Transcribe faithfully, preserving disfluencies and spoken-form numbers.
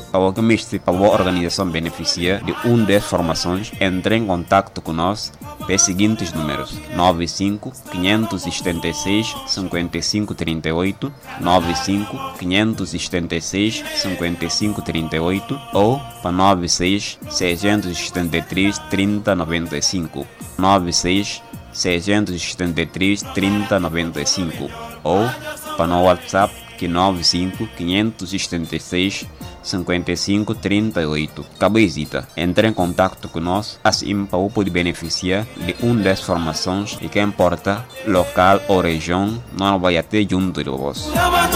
Ao que mestre para a organização beneficia de uma das formações, entre em contato conosco pelos seguintes números: nove cinco, quinhentos e setenta e seis, cinquenta e cinco trinta e oito, nove cinco, quinhentos e setenta e seis, cinquenta e cinco trinta e oito ou para nove seis, seiscentos e setenta e três, trinta noventa e cinco, nove seis, seiscentos e setenta e três, trinta noventa e cinco ou para no WhatsApp que nove cinco, quinhentos e setenta e seis, cinquenta e cinco trinta e oito. Cabezita, entre em contato conosco, assim para o poder beneficiar de uma das formações e que importa local ou região, não vai até junto de você.